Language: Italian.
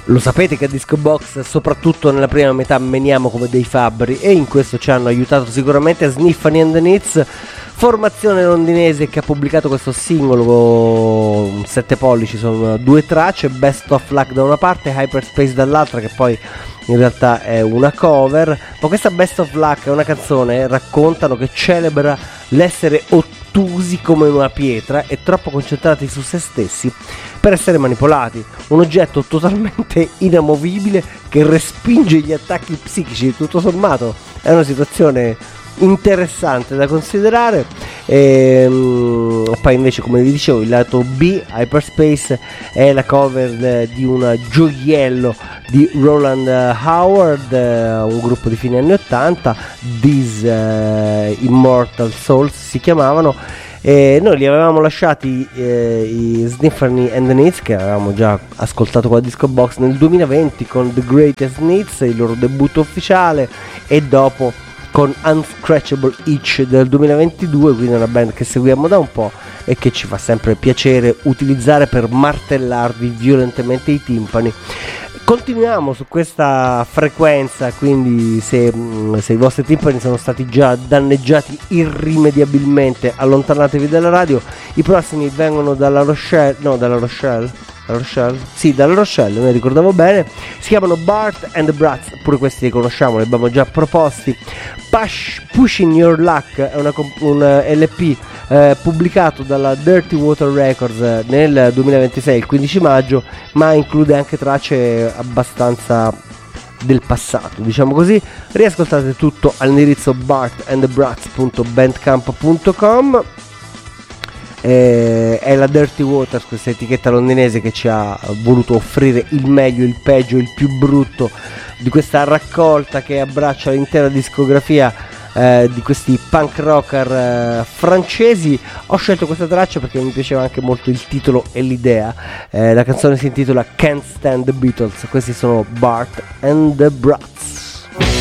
Lo sapete che a Disco Box, soprattutto nella prima metà, meniamo come dei fabbri, e in questo ci hanno aiutato sicuramente Sniffany and the Needs, formazione londinese che ha pubblicato questo singolo 7 pollici, sono 2 tracce, Best of Luck da una parte, Hyperspace dall'altra, che poi in realtà è una cover. Ma questa Best of Luck è una canzone, raccontano, che celebra l'essere ottusi come una pietra e troppo concentrati su se stessi per essere manipolati, un oggetto totalmente inamovibile che respinge gli attacchi psichici. Tutto sommato è una situazione interessante da considerare. Poi invece, come vi dicevo, il lato B, Hyperspace, è la cover di un gioiello di Roland Howard, un gruppo di fine anni 80, These Immortal Souls si chiamavano. Noi li avevamo lasciati, i Sniffany and the Needs, che avevamo già ascoltato qua a Disco Box nel 2020 con The Greatest Needs, il loro debutto ufficiale, e dopo con Unscratchable Itch del 2022, quindi una band che seguiamo da un po' e che ci fa sempre piacere utilizzare per martellarvi violentemente i timpani. Continuiamo su questa frequenza, quindi se i vostri timpani sono stati già danneggiati irrimediabilmente, allontanatevi dalla radio. I prossimi vengono dalla Rochelle, ne ricordavo bene. Si chiamano Bart and the Brats, pure questi li conosciamo, li abbiamo già proposti. Pushing Your Luck è un LP pubblicato dalla Dirty Water Records nel 2026, il 15 maggio, ma include anche tracce abbastanza del passato, diciamo così. Riascoltate tutto all'indirizzo bartandthebrats.bandcamp.com. È la Dirty Waters, questa etichetta londinese, che ci ha voluto offrire il meglio, il peggio, il più brutto di questa raccolta che abbraccia l'intera discografia di questi punk rocker francesi. Ho scelto questa traccia perché mi piaceva anche molto il titolo e l'idea. La canzone si intitola Can't Stand the Beatles. Questi sono Bart and the Brats.